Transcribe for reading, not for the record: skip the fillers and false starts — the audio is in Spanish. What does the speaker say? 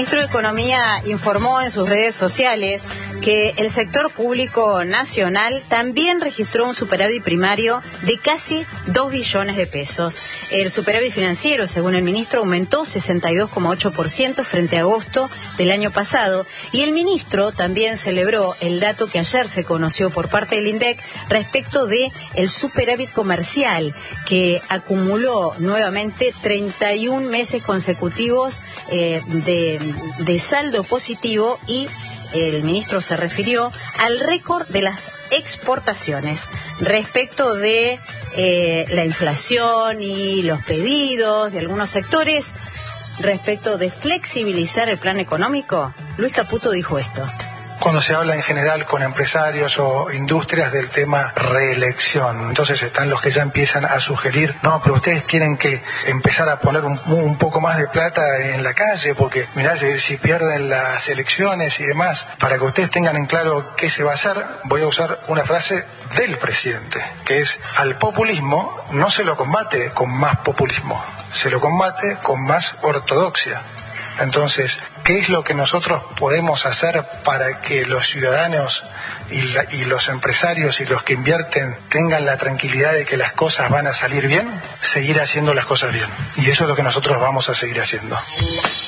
ministro de Economía informó en sus redes sociales que el sector público nacional también registró un superávit primario de casi 2 billones de pesos. El superávit financiero, según el ministro, aumentó 62,8% frente a agosto del año pasado, y el ministro también celebró el dato que ayer se conoció por parte del INDEC respecto de el superávit comercial, que acumuló nuevamente 31 meses consecutivos de saldo positivo, y el ministro se refirió al récord de las exportaciones respecto de la inflación y los pedidos de algunos sectores. Respecto de flexibilizar el plan económico, Luis Caputo dijo esto. Cuando se habla en general con empresarios o industrias del tema reelección, entonces están los que ya empiezan a sugerir, no, pero ustedes tienen que empezar a poner un poco más de plata en la calle, porque mirá, si pierden las elecciones y demás, para que ustedes tengan en claro qué se va a hacer, voy a usar una frase del presidente, que es: al populismo no se lo combate con más populismo, se lo combate con más ortodoxia. Entonces, ¿qué es lo que nosotros podemos hacer para que los ciudadanos y los empresarios y los que invierten tengan la tranquilidad de que las cosas van a salir bien? Seguir haciendo las cosas bien. Y eso es lo que nosotros vamos a seguir haciendo.